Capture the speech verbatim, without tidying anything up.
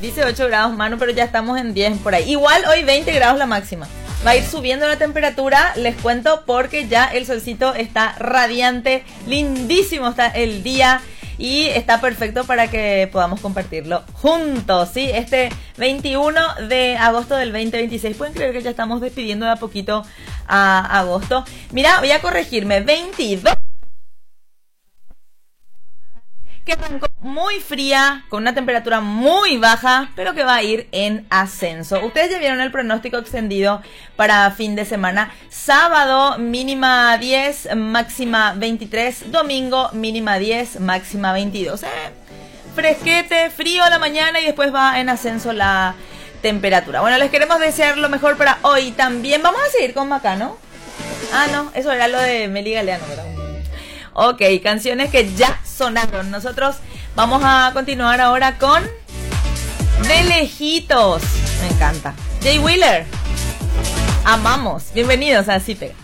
Dice ocho grados, Manu, pero ya estamos en diez por ahí. Igual hoy veinte grados la máxima. Va a ir subiendo la temperatura, les cuento, porque ya el solcito está radiante, lindísimo está el día y está perfecto para que podamos compartirlo juntos, ¿sí? Este veintiuno de agosto del veinte veintiséis, pueden creer que ya estamos despidiendo de a poquito a agosto. Mira, voy a corregirme, veintidós. Que arrancó muy fría, con una temperatura muy baja, pero que va a ir en ascenso. Ustedes ya vieron el pronóstico extendido para fin de semana. Sábado mínima diez, máxima veintitrés. Domingo mínima diez, máxima veintidós. Eh, fresquete, frío a la mañana y después va en ascenso la temperatura. Bueno, les queremos desear lo mejor para hoy también. Vamos a seguir con Macano. Ah, no, eso era lo de Meli Galeano, ¿verdad? Ok, canciones que ya sonaron. Nosotros vamos a continuar ahora con De Lejitos. Me encanta. Jay Wheeler. Amamos. Bienvenidos a Así Pega.